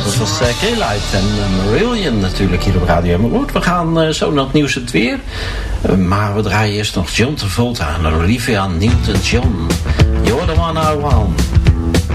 Dat was K-Light en Marillion natuurlijk hier op Radio. Maar goed, we gaan zo naar het nieuws het weer. Maar we draaien eerst nog John Travolta en Olivia Newton-John. You're the one I want.